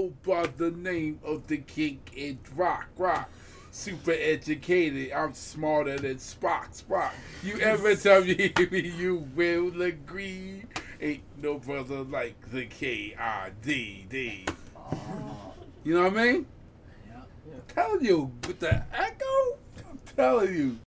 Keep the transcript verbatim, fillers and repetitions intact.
go by the name of the king in rock, rock. Super educated, I'm smarter than Spock, Spock. You ever tell me you will agree? Ain't no brother like the K I D D. You know what I mean? Yeah. I'm telling you, with the echo, I'm telling you.